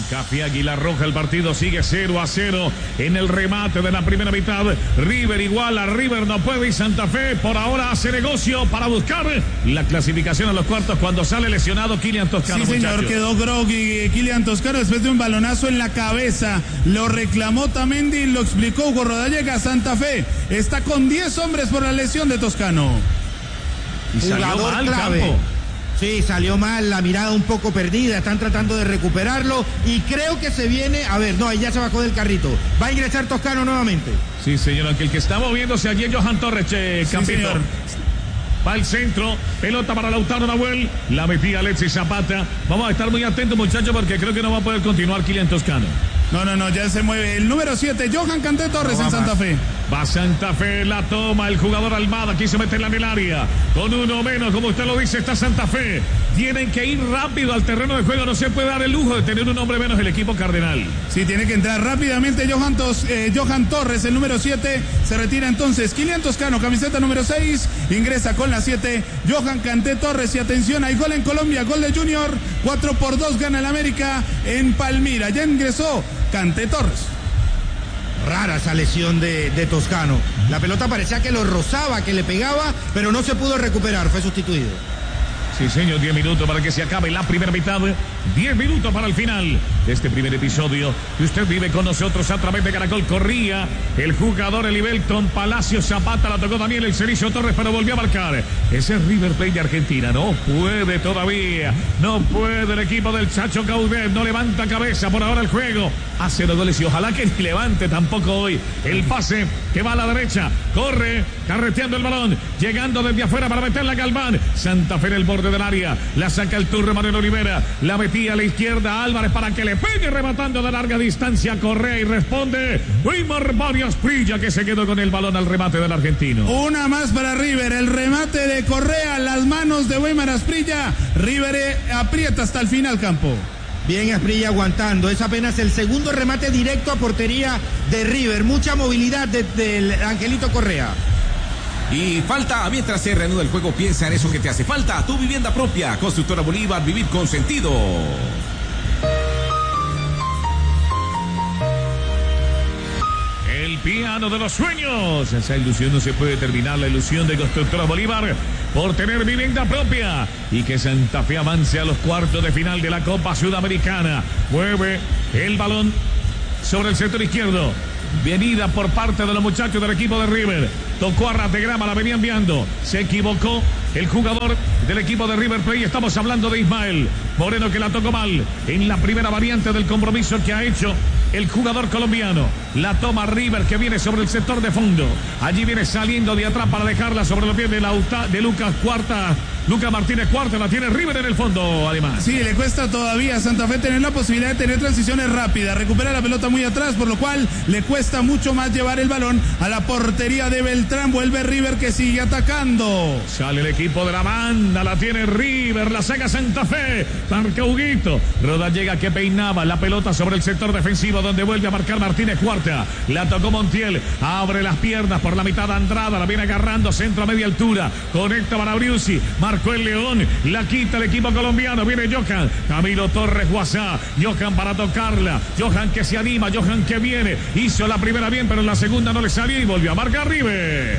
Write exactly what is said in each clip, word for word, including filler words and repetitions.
Café Águila Roja, el partido sigue cero a cero en el remate de la primera mitad. River igual a River no puede y Santa Fe por ahora hace negocio para buscar la clasificación a los cuartos cuando sale lesionado Kylian Toscano. Sí, señor, muchachos. Quedó groggy Kylian Toscano después de un balonazo en la cabeza. Lo reclamó Tamendi, lo explicó Hugo Rodallega. Santa Fe está con diez hombres por la lesión de Toscano. Y salió Jugador mal, clave. Campo. Sí, salió mal, la mirada un poco perdida, están tratando de recuperarlo y creo que se viene, a ver, no, ahí ya se bajó del carrito, va a ingresar Toscano nuevamente. Sí, señor, aunque el que está moviéndose allí es Johan Torres, che, Sí, Campito. señor. Va al centro, pelota para Lautaro Nahuel, la metía Alexis Zapata. Vamos a estar muy atentos, muchachos, porque creo que no va a poder continuar Kylian Toscano. No, no, no, ya se mueve. El número siete, Johan Kanté Torres No, en Santa más. Fe. Va Santa Fe, la toma el jugador Almada, quiso meterla en el área. Con uno menos, como usted lo dice, está Santa Fe. Tienen que ir rápido al terreno de juego, no se puede dar el lujo de tener un hombre menos el equipo cardenal. Sí, tiene que entrar rápidamente Johan, Tos, eh, Johan Torres, el número siete. Se retira entonces Kylian Toscano, camiseta número seis. Ingresa con la siete, Johan Kanté Torres. Y atención, hay gol en Colombia, gol de Junior. cuatro por dos gana el América en Palmira. Ya ingresó Kanté Torres. Rara esa lesión de, de Toscano. La pelota parecía que lo rozaba, que le pegaba, pero no se pudo recuperar, fue sustituido. Sí, señor, diez minutos para que se acabe la primera mitad. diez minutos para el final de este primer episodio que usted vive con nosotros a través de Caracol. Corría el jugador Elivelton Palacio Zapata, la tocó Daniel El Cerizo Torres, pero volvió a marcar. Ese es River Plate de Argentina. No puede todavía. No puede el equipo del Chacho Caudet. No levanta cabeza por ahora el juego. Hace los goles y ojalá que ni levante tampoco hoy. El pase que va a la derecha. Corre, carreteando el balón. Llegando desde afuera para meterla a Galván. Santa Fe en el borde del área, la saca el turno Manuel Olivera, la metía a la izquierda Álvarez para que le pegue rematando de larga distancia Correa y responde Weimar Varias Prilla que se quedó con el balón al remate del argentino. Una más para River, el remate de Correa, las manos de Weimar Asprilla. River eh, aprieta hasta el final, Campo. Bien Asprilla aguantando, es apenas el segundo remate directo a portería de River, mucha movilidad del de Angelito Correa. Y falta, mientras se reanuda el juego, piensa en eso que te hace falta. Tu vivienda propia, Constructora Bolívar, vivir con sentido. El piano de los sueños. Esa ilusión no se puede terminar, la ilusión de Constructora Bolívar por tener vivienda propia y que Santa Fe avance a los cuartos de final de la Copa Sudamericana. Mueve el balón sobre el sector izquierdo. Venida por parte de los muchachos del equipo de River. Tocó a Rategrama, la venía enviando. Se equivocó el jugador del equipo de River Plate. Estamos hablando de Ismael Moreno, que la tocó mal en la primera variante del compromiso que ha hecho el jugador colombiano. La toma River, que viene sobre el sector de fondo. Allí viene saliendo de atrás para dejarla sobre los pies de, Lauta, de Lucas Cuarta. Lucas Martínez Cuarta, la tiene River en el fondo, además. Sí, le cuesta todavía a Santa Fe tener la posibilidad de tener transiciones rápidas. Recupera la pelota muy atrás, por lo cual le cuesta mucho más llevar el balón a la portería de Beltrán. Vuelve River, que sigue atacando. Sale el equipo de la banda, la tiene River, la saca Santa Fe. Marca Huguito. Rodallega, que peinaba la pelota sobre el sector defensivo, donde vuelve a marcar Martínez Cuarta. La tocó Montiel, abre las piernas por la mitad. Andrada la viene agarrando, centro a media altura. Conecta para Briusi, marcó el León, la quita el equipo colombiano. Viene Johan, Camilo Torres Guasá. Johan para tocarla. Johan que se anima, Johan que viene. Hizo la primera bien, pero en la segunda no le salió y volvió a marcar River.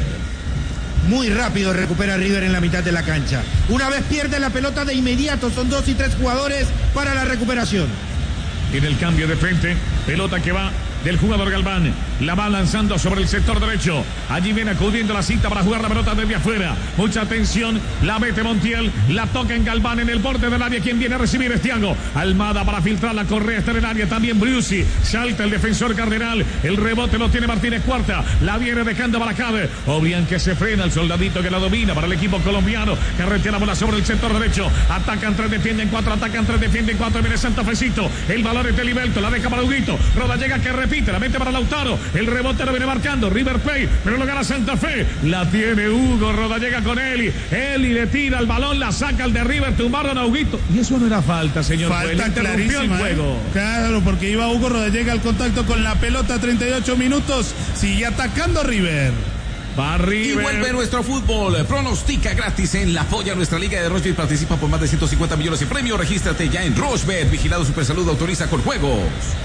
Muy rápido recupera River en la mitad de la cancha. Una vez pierde la pelota de inmediato, son dos y tres jugadores para la recuperación. Tiene el cambio de frente, pelota que va del jugador Galván, la va lanzando sobre el sector derecho. Allí viene acudiendo la cinta para jugar la pelota desde afuera. Mucha atención, la mete Montiel, la toca en Galván en el borde del área. Quien viene a recibir es Thiago Almada para filtrar la Correa, está en el área también Briusi. Salta el defensor Cardenal, el rebote lo tiene Martínez Cuarta, la viene dejando Baracade. Obrian que se frena, el soldadito que la domina para el equipo colombiano. Carretea la bola sobre el sector derecho, atacan tres, defienden cuatro, atacan tres, defienden cuatro. Viene Santa Fecito, el balón es de Livelto, la deja para Huguito. Rodallega que repite, la mete para Lautaro, el rebote lo viene marcando River Plate, pero lo gana Santa Fe. La tiene Hugo Rodallega con Eli. Eli le tira el balón, la saca el de River, tumbaron a Huguito. Y eso no era falta, señor. Falta clarísima, el juego. ¿eh? Claro, porque iba Hugo Rodallega al contacto con la pelota. Treinta y ocho minutos, sigue atacando River. Va River. Y vuelve nuestro fútbol. Pronostica gratis en la Folla. Nuestra liga de Rochebet participa por más de ciento cincuenta millones en premios. Regístrate ya en Rochebet. Vigilado Supersalud, autoriza con juegos.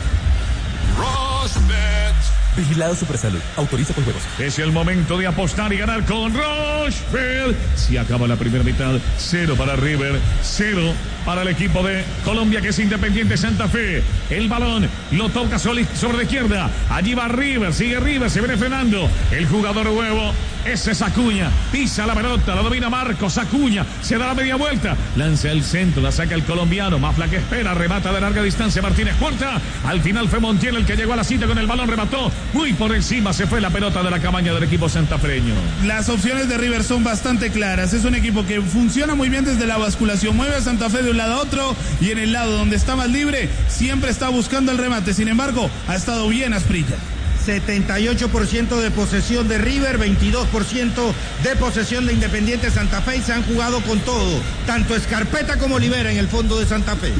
Rochebet. Vigilado Supersalud, autoriza con juegos. Es el momento de apostar y ganar con Rochebet. Si acaba la primera mitad, cero para River, cero para el equipo de Colombia, que es Independiente Santa Fe. El balón lo toca sobre la izquierda. Allí va River, sigue River, se viene frenando. El jugador nuevo, ese es Acuña. Pisa la pelota, la domina Marcos Acuña. Se da la media vuelta, lanza el centro, la saca el colombiano. Mafla que espera, remata de larga distancia Martínez Puerta. Al final fue Montiel el que llegó a la cita con el balón, remató. Muy por encima se fue la pelota de la cabaña del equipo santafreño. Las opciones de River son bastante claras. Es un equipo que funciona muy bien desde la basculación. Mueve a Santa Fe de un lado a otro y en el lado donde está más libre siempre está buscando el remate. Sin embargo, ha estado bien Asprilla. setenta y ocho por ciento de posesión de River, veintidós por ciento de posesión de Independiente Santa Fe y se han jugado con todo, tanto Escarpeta como Olivera en el fondo de Santa Fe.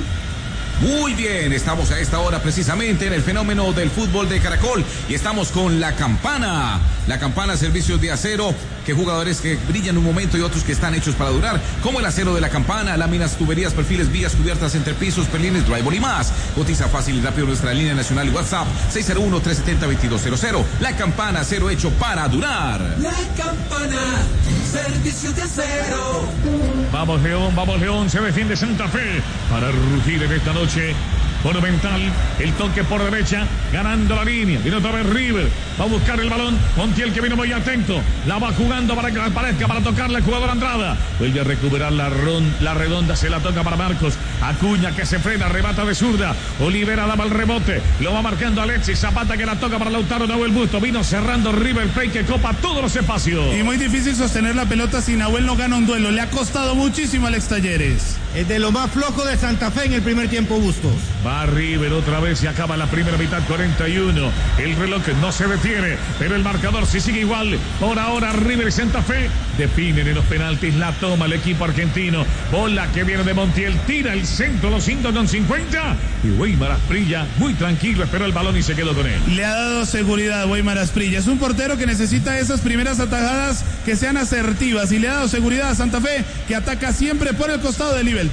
Muy bien, estamos a esta hora precisamente en el fenómeno del fútbol de Caracol y estamos con la campana. La campana, servicios de acero, que jugadores que brillan un momento y otros que están hechos para durar, como el acero de la campana, láminas, tuberías, perfiles, vías, cubiertas, entrepisos, perlines, drywall y más. Cotiza fácil y rápido nuestra línea nacional y WhatsApp seis cero uno, tres siete cero, dos dos cero cero. La campana, acero hecho para durar. La campana, servicios de acero. Vamos León, vamos León, se defiende Santa Fe para rugir en esta noche monumental. El toque por derecha, ganando la línea. Viene otra vez River, va a buscar el balón. Montiel, que vino muy atento, la va jugando para que aparezca, para tocarle al jugador Andrada. Vuelve a recuperar la, ron, la redonda, se la toca para Marcos Acuña, que se frena, remata de zurda. Olivera daba el rebote, lo va marcando Alexis Zapata, que la toca para Lautaro Nahuel Busto. Vino cerrando River Plate, que copa todos los espacios. Y muy difícil sostener la pelota si Nahuel no gana un duelo. Le ha costado muchísimo a Alex Talleres. Es de lo más flojo de Santa Fe en el primer tiempo, Bustos. Va River otra vez y acaba la primera mitad, cuarenta y uno. El reloj no se detiene, pero el marcador sí sigue igual. Por ahora River y Santa Fe definen en los penaltis. La toma el equipo argentino. Bola que viene de Montiel, tira el centro, los cinco con cincuenta. Y Weimar Asprilla, muy tranquilo, esperó el balón y se quedó con él. Le ha dado seguridad Weimar Asprilla. Es un portero que necesita esas primeras atajadas que sean asertivas. Y le ha dado seguridad a Santa Fe, que ataca siempre por el costado de Liverton.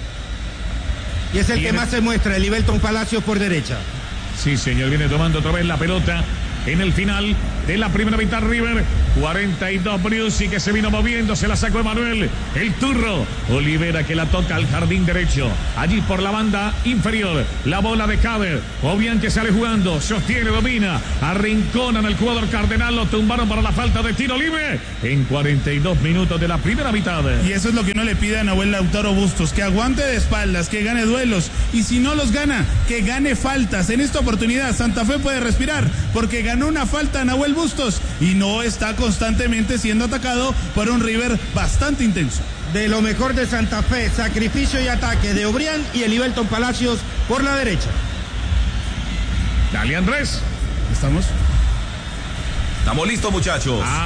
Y es el que más se muestra, el Liverton Palacios por derecha. Sí, señor, viene tomando otra vez la pelota en el final de la primera mitad. River, cuarenta y dos, Briusi, que se vino moviendo, se la sacó Emanuel, el turro. Olivera, que la toca al jardín derecho, allí por la banda inferior, la bola de Caber, Obian, que sale jugando, sostiene, domina, arrinconan al jugador Cardenal, lo tumbaron para la falta de tiro libre en cuarenta y dos minutos de la primera mitad. Y eso es lo que uno le pide a Nahuel Lautaro Bustos, que aguante de espaldas, que gane duelos, y si no los gana, que gane faltas. En esta oportunidad Santa Fe puede respirar, porque ganó una falta a Nahuel Bustos y no está constantemente siendo atacado por un River bastante intenso. De lo mejor de Santa Fe, sacrificio y ataque de Obrián y el Liverton Palacios por la derecha. Dale, Andrés. ¿Estamos? Estamos listos, muchachos. Ah.